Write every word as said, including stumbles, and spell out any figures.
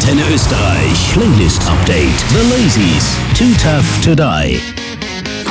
Antenne Österreich Playlist Update. The Lazies, Too Tough to Die.